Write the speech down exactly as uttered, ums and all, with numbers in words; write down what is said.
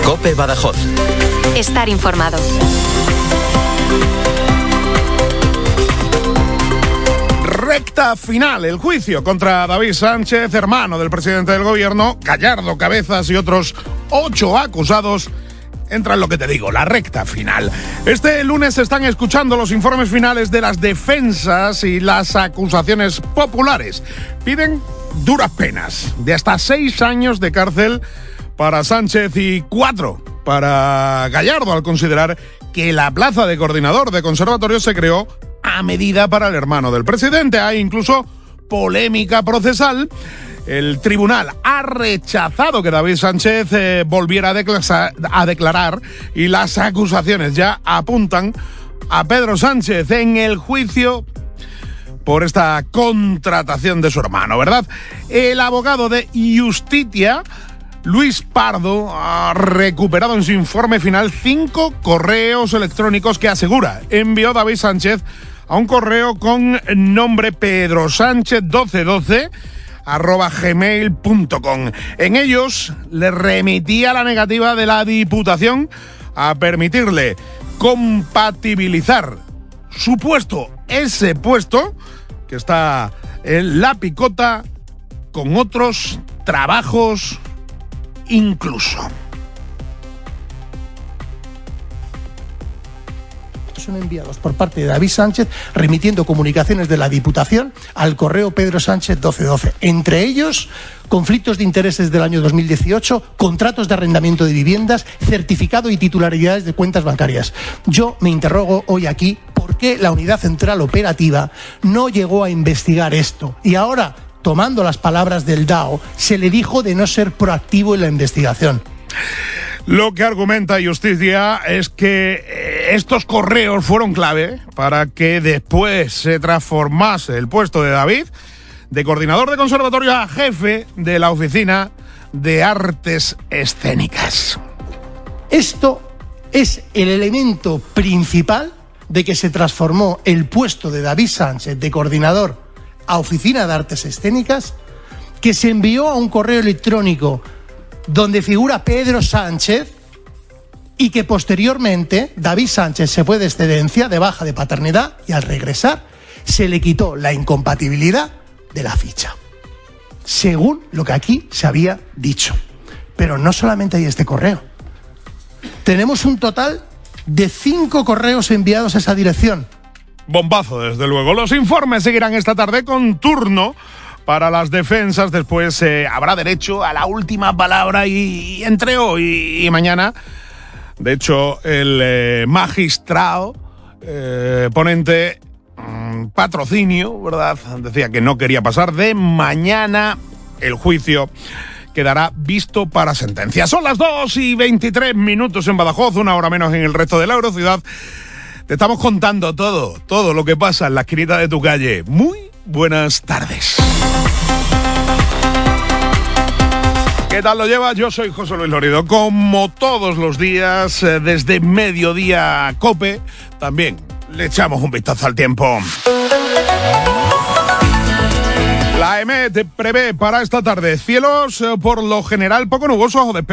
COPE Badajoz. Estar informado. Recta final, el juicio contra David Sánchez, hermano del presidente del gobierno, Gallardo Cabezas y otros ocho acusados. Entra en lo que te digo, la recta final. Este lunes se están escuchando los informes finales de las defensas y las acusaciones populares. Piden duras penas de hasta seis años de cárcel para Sánchez y cuatro para Gallardo, al considerar que la plaza de coordinador de conservatorio se creó a medida para el hermano del presidente. Hay incluso polémica procesal. El tribunal ha rechazado que David Sánchez eh, volviera a, declara- a declarar y las acusaciones ya apuntan a Pedro Sánchez en el juicio por esta contratación de su hermano, ¿verdad? El abogado de Justitia, Luis Pardo, ha recuperado en su informe final cinco correos electrónicos que asegura envió David Sánchez a un correo con nombre Pedro Sánchez doce doce arroba gmail punto com. En ellos le remitía la negativa de la Diputación a permitirle compatibilizar su puesto, ese puesto que está en la picota, con otros trabajos incluso. Son enviados por parte de David Sánchez remitiendo comunicaciones de la Diputación al correo Pedro Sánchez doce doce. Entre ellos, conflictos de intereses del año dos mil dieciocho, contratos de arrendamiento de viviendas, certificado y titularidades de cuentas bancarias. Yo me interrogo hoy aquí por qué la Unidad Central Operativa no llegó a investigar esto. Y ahora, tomando las palabras del D A O, se le dijo de no ser proactivo en la investigación. Lo que argumenta Justicia es que estos correos fueron clave para que después se transformase el puesto de David de coordinador de conservatorio a jefe de la Oficina de Artes Escénicas. Esto es el elemento principal de que se transformó el puesto de David Sánchez de coordinador a Oficina de Artes Escénicas, que se envió a un correo electrónico donde figura Pedro Sánchez y que posteriormente David Sánchez se fue de excedencia, de baja de paternidad, y al regresar se le quitó la incompatibilidad de la ficha, según lo que aquí se había dicho. Pero no solamente hay este correo. Tenemos un total de cinco correos enviados a esa dirección. Bombazo, desde luego. Los informes seguirán esta tarde con turno para las defensas. Después eh, habrá derecho a la última palabra y, y entre hoy y mañana, de hecho, el eh, magistrado eh, ponente mmm, patrocinio, ¿verdad?, decía que no quería pasar de mañana. El juicio quedará visto para sentencia. Son las dos y veintitrés minutos en Badajoz, una hora menos en el resto de la Eurociudad. Te estamos contando todo, todo lo que pasa en la esquinita de tu calle. Muy buenas tardes. ¿Qué tal lo llevas? Yo soy José Luis Lorido. Como todos los días, eh, desde Mediodía COPE, también le echamos un vistazo al tiempo. La EMET prevé para esta tarde cielos eh, por lo general poco nubosos o despejados.